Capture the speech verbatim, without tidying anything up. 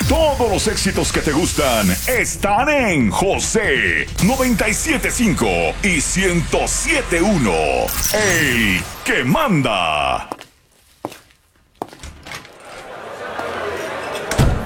Todos los éxitos que te gustan están en José noventa y siete punto cinco y ciento siete punto uno. El que manda.